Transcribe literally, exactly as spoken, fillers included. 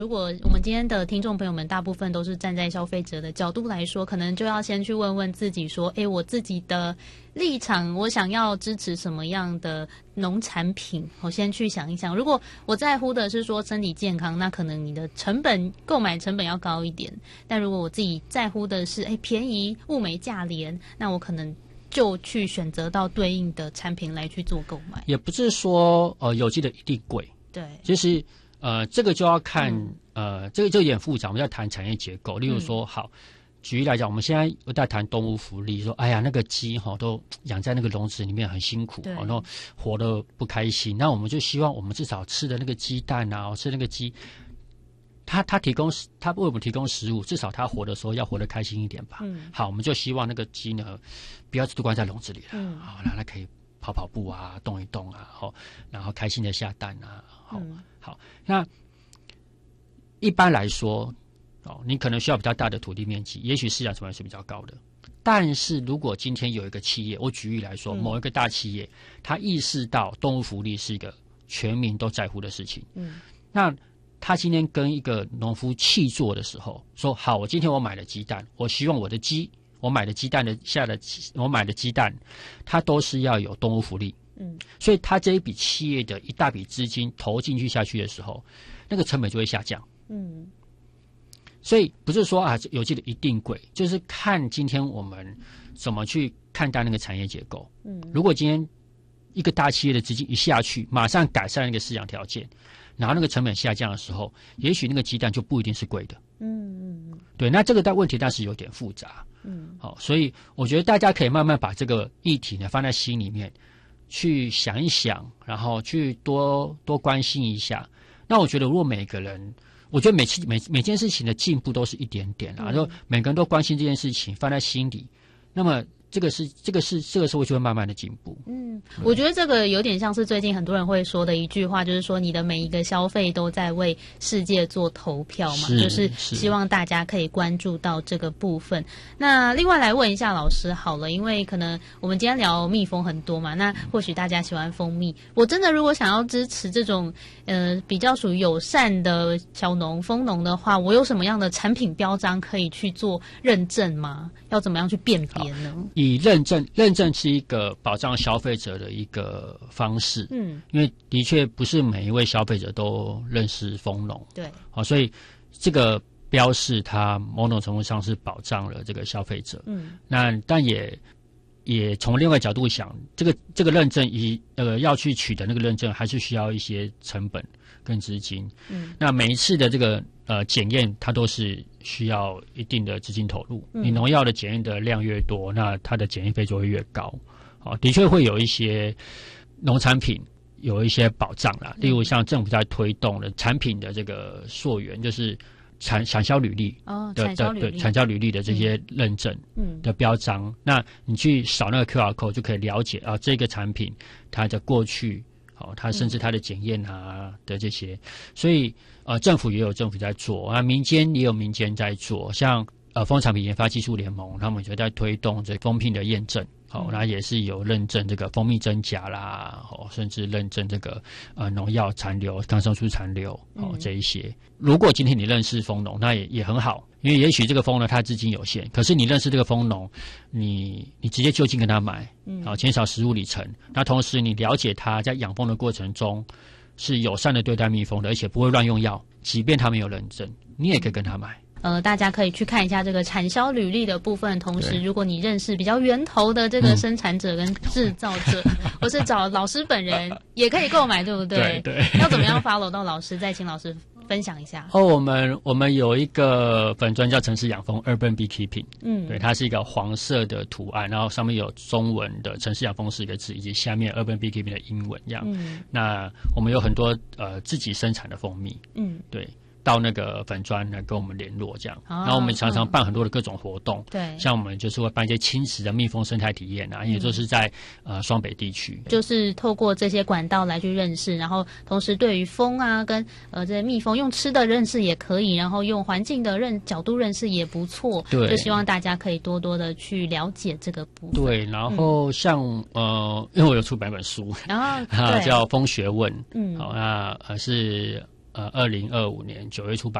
如果我们今天的听众朋友们大部分都是站在消费者的角度来说，可能就要先去问问自己说，诶，我自己的立场，我想要支持什么样的农产品，我先去想一想。如果我在乎的是说身体健康，那可能你的成本购买成本要高一点，但如果我自己在乎的是诶便宜物美价廉，那我可能就去选择到对应的产品来去做购买。 也不是说呃有机的一定贵， 对， 其实呃这个就要看、 嗯、 呃这个就有点复杂，我们要谈产业结构。例如说，好，举例来讲，我们现在又在谈动物福利，说哎呀那个鸡哈都养在那个笼子里面很辛苦，然后活得不开心，那我们就希望我们至少吃的那个鸡蛋啊，吃那个鸡。他他提供他为我们提供食物，至少他活的时候要活得开心一点吧。嗯，好，我们就希望那个鸡呢，不要都关在笼子里了，嗯，好，让它可以跑跑步啊，动一动啊，好，然后开心的下蛋啊，好，嗯、好。那一般来说，哦，你可能需要比较大的土地面积，也许饲养成本是比较高的。但是如果今天有一个企业，我举例来说，某一个大企业，他意识到动物福利是一个全民都在乎的事情，嗯，那他今天跟一个农夫契作的时候，说好，我今天我买了鸡蛋，我希望我的鸡，我买的鸡蛋的下的，我买的鸡蛋，它都是要有动物福利，嗯，所以他这一笔企业的一大笔资金投进去下去的时候，那个成本就会下降，嗯，所以不是说啊有机的一定贵，就是看今天我们怎么去看待那个产业结构，嗯，如果今天一个大企业的资金一下去，马上改善那个饲养条件。然后那个成本下降的时候，也许那个鸡蛋就不一定是贵的。嗯嗯，对，那这个的问题但是有点复杂。嗯，好，所以我觉得大家可以慢慢把这个议题呢放在心里面，去想一想，然后去多多关心一下。那我觉得，如果每个人，我觉得每期每每件事情的进步都是一点点啊，然后、嗯、每个人都关心这件事情，放在心里，那么。这个是这个是这个社会就会慢慢的进步。嗯， 我觉得这个有点像是最近很多人会说的一句话，就是说你的每一个消费都在为世界做投票嘛，是就是希望大家可以关注到这个部分。那另外来问一下老师好了，因为可能我们今天聊蜜蜂很多嘛，那或许大家喜欢蜂蜜，我真的如果想要支持这种呃比较属于友善的小农蜂农的话，我有什么样的产品标章可以去做认证吗？要怎么样去辨别呢？ 以认证，认证是一个保障消费者的一个方式，嗯，因为的确不是每一位消费者都认识蜂农， 对， 好，所以这个标示它某种程度上是保障了这个消费者，嗯，那但也也从另外角度想，这个这个认证以呃要去取得那个认证，还是需要一些成本跟资金，嗯，那每一次的这个呃检验，它都是需要一定的资金投入，你农药的检验的量越多，那它的检验费就会越高。好，的确会有一些农产品有一些保障啦，例如像政府在推动的产品的这个溯源，就是产产销履历哦， 的的对产销履历的这些认证的标章，嗯、那你去扫那个 Q R code 就可以了解啊，这个产品它的过去。哦，它甚至它的检验啊的这些，所以呃，政府也有政府在做啊，民间也有民间在做，像呃，蜂产品研发技术联盟，他们就在推动这蜂聘的验证，好、哦，那也是有认证这个蜂蜜真假啦，哦，甚至认证这个呃农药残留、抗生素残留，哦，这一些。如果今天你认识蜂农，那也也很好。因为也许这个蜂呢，它资金有限，可是你认识这个蜂农，你你直接就近跟他买，嗯，好，减少食物里程。那同时你了解他在养蜂的过程中是友善的对待蜜蜂的，而且不会乱用药，即便他没有认证，你也可以跟他买。 呃，大家可以去看一下这个产销履历的部分。同时，如果你认识比较源头的这个生产者跟制造者，嗯、或是找老师本人，也可以购买，对不对？ 对对。 要怎么样 follow 到老师？再请老师分享一下。 哦，我们我们有一个粉专叫城市养蜂 Urban Beekeeping， 嗯，对，它是一个黄色的图案，然后上面有中文的城市养蜂四个字，以及下面 Urban Beekeeping 的英文这样。嗯，那我们有很多呃自己生产的蜂蜜，嗯，对。到那个粉专来跟我们联络，这样，哦、然后我们常常办很多的各种活动，对、嗯，像我们就是会办一些亲子的蜜蜂生态体验啊，也就是在呃双北地区， 就是透过这些管道来去认识，然后同时对于蜂啊跟呃这些蜜蜂用吃的认识也可以，然后用环境的认角度认识也不错，对，就希望大家可以多多的去了解这个部分。 对，然后像、嗯、呃，因为我有出版本书，然后、啊、叫《蜂学问》，嗯，好，那呃是。 呃二零二五年九月出版